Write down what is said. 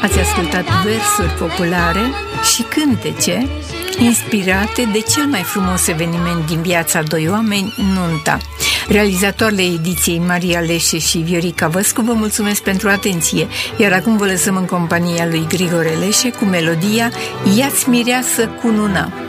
Ați ascultat versuri populare și cântece inspirate de cel mai frumos eveniment din viața doi oameni, nunta. Realizatoarele ediției Maria Leșe și Viorica Văscu vă mulțumesc pentru atenție, iar acum vă lăsăm în compania lui Grigore Leșe cu melodia Ia-ți mireasă cununa.